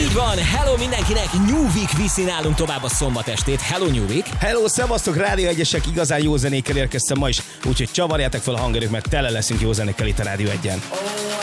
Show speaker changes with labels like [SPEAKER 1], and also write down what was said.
[SPEAKER 1] Így van, hello mindenkinek, New Week viszi nálunk tovább a szombat estét. Hello New Week.
[SPEAKER 2] Hello, szevasztok, Rádió Egyesek, igazán jó zenékkel érkeztem ma is, úgyhogy csavarjátok fel a hangerők, mert tele leszünk jó zenékkel itt a Rádió Egyen.